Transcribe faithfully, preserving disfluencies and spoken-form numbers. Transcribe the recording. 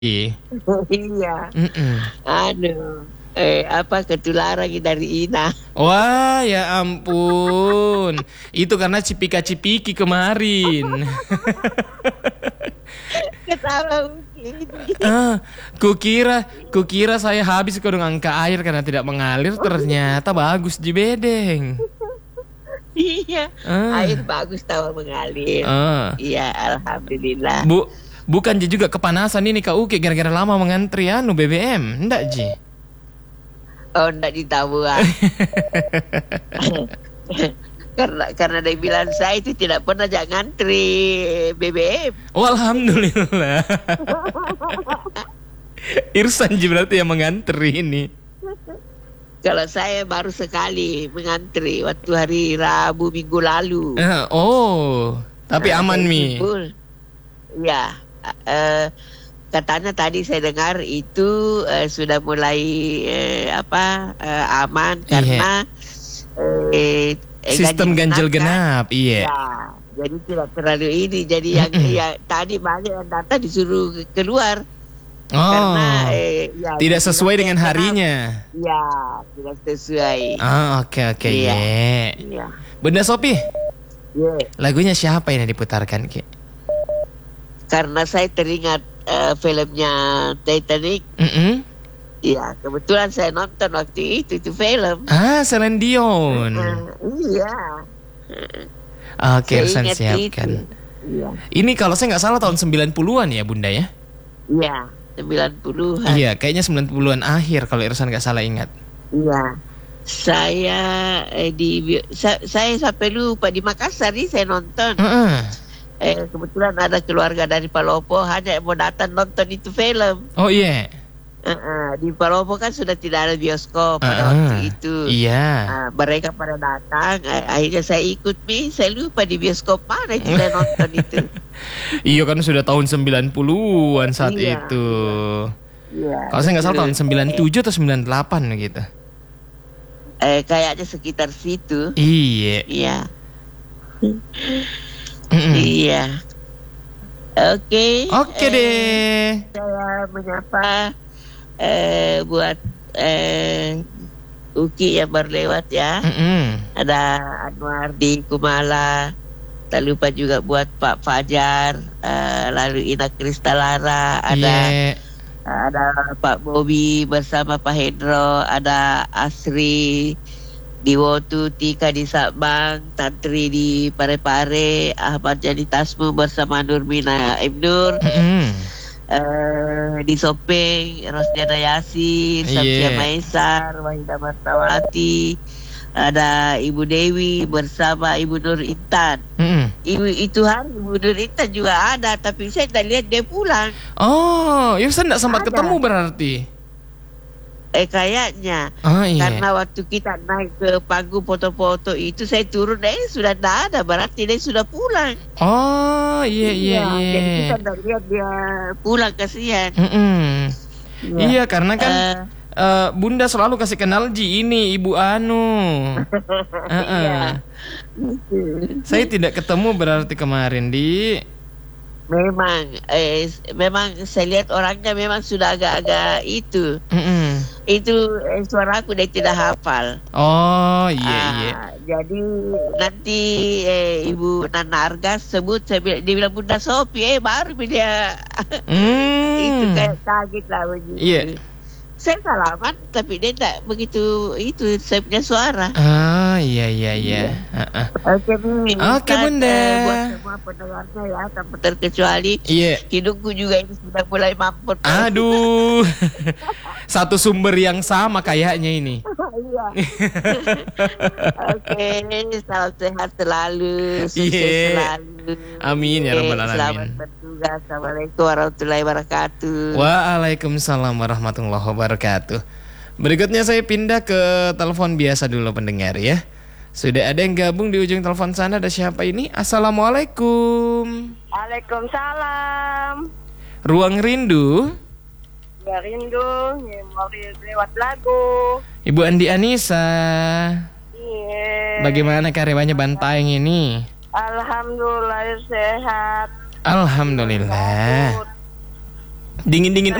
Iya. Mm-mm. Aduh. Eh, apa ketularan dari Ina. Wah, ya ampun. Itu karena cipika-cipiki kemarin. Ketawa mungkin. Ah, kukira, kukira saya habis kau dengan angka air karena tidak mengalir, ternyata bagus di bedeng. Iya. Ah. Air bagus tahu mengalir. Ah. Iya, alhamdulillah. Bu, bukan Ji juga kepanasan ini Kak Uki gara-gara lama mengantri anu B B M, enggak Ji? Oh, enggak ditahu. karena karena dia bilang saya itu tidak pernah jangan ngantri B B M. Oh, alhamdulillah. Irsan Ji berarti yang mengantri ini. Kalau saya baru sekali mengantri waktu hari Rabu minggu lalu. Uh, oh, tapi Nah, aman saya Mi. timbul. Ya, uh, katanya tadi saya dengar itu uh, sudah mulai uh, apa uh, aman karena uh, eh, Sistem ganjil genap, kan? iya. Ya, jadi tidak terlalu ini. Jadi yang ya, tadi banyak yang datang disuruh keluar. Oh, Karena eh, ya, tidak sesuai dengan genap. harinya. Ya, tidak sesuai. Ah, oke oke, Iya. ye. Iya. Bunda Sopi, Ya. lagunya siapa yang diputarkan Ki? Karena saya teringat eh, filmnya Titanic. Mm-mm. Ya, kebetulan saya nonton waktu itu itu film. Ah, Celine Dion. Uh, iya. Oke, Saya Irsan ingat siapkan. itu. Iya. Ini kalau saya nggak salah tahun sembilan puluhan ya Bunda ya? Iya, sembilan puluhan. Iya, kayaknya sembilan puluhan akhir kalau Irsan nggak salah ingat. Iya. Saya eh, di sa, saya sampai lupa di Makassar nih saya nonton. Uh-uh. Eh, kebetulan ada keluarga dari Palopo hanya mau datang nonton itu film. Oh iya. Uh-uh. Di Palopo kan sudah tidak ada bioskop pada Uh-uh. waktu itu. Iya. Nah, mereka pada datang, eh, akhirnya saya ikut nih. Saya lupa di bioskop mana itu saya nonton itu. Iya kan sudah tahun sembilan puluhan saat Iya, itu. Iya. Kalau saya nggak salah tahun sembilan puluh tujuh atau sembilan puluh delapan gitu. Eh, kayaknya sekitar situ. Iya. Iya. Mm-mm. Iya. Oke. Oke eh, deh. Saya menyapa eh, buat eh, Uki yang baru lewat ya. Mm-mm. Ada Anwar di Kumala. Tak lupa juga buat Pak Fajar, eh, lalu Ina Kristalara, ada Iya. ada Pak Bobi bersama Pak Hendro, ada Asri di Wotu, Tika di Sabang, Tantri di Parepare, Ahmad Jani Tasmu bersama Nurmina Ibnur, Mm-mm. eh, di Sopeng, Rosdiana Yasir, Samsia Iya. Maesar, Wahidah Martawati, ada Ibu Dewi bersama Ibu Nur Intan. Mm-mm. Ibu itu hari Ibu Nur Intan juga ada, tapi saya tak lihat dia pulang. Oh, Irsan nggak sempat Ada. ketemu berarti. Eh kayaknya. Oh iya. Karena waktu kita naik ke panggung foto-foto itu saya turun, eh sudah tidak ada, berarti dia sudah pulang. Oh iya iya iya. Jadi kita tidak lihat dia pulang, kasihan. Mm-mm. Iya karena kan Eh, eh, Bunda selalu kasih kenal Ji ini Ibu Anu. Uh-uh. Iya. Saya tidak ketemu berarti kemarin di. Memang, eh, memang saya lihat orangnya memang sudah agak-agak itu, Mm-mm. itu eh, suara aku dia tidak hafal. Oh iya Ah, iya. Jadi nanti eh, Ibu Nana Argas sebut, saya bilang, dia bilang Bunda Sopi, eh baru dia itu Hmm. kayak kaget lah begitu. Iya. Saya salaman tapi dia tak begitu itu saya punya suara. Ah iya iya iya. Uh-uh. Oke, Mi. Oke, Ustaz, Bunda. eh, buat semua pendengarnya ya tanpa terkecuali. Iya. Hidungku juga ini sudah mulai mampet. Aduh. Satu sumber yang sama kayaknya ini. Iya. Oke, salam sehat selalu, sukses Iya. selalu. Amin ya rabbal Oke, alamin. Selamat bertugas. Assalamualaikum warahmatullahi wabarakatuh. Waalaikumsalam warahmatullahi wabarakatuh. Berikutnya saya pindah ke telepon biasa dulu pendengar ya. Sudah ada yang gabung di ujung telepon sana. Ada siapa ini? Assalamualaikum. Waalaikumsalam. Ruang Rindu. Ya rindu, ya, mau lewat lagu. Ibu Andi Anissa. Iya. Bagaimana karyanya Bantaeng ini? Alhamdulillah sehat. Alhamdulillah. Dingin-dingin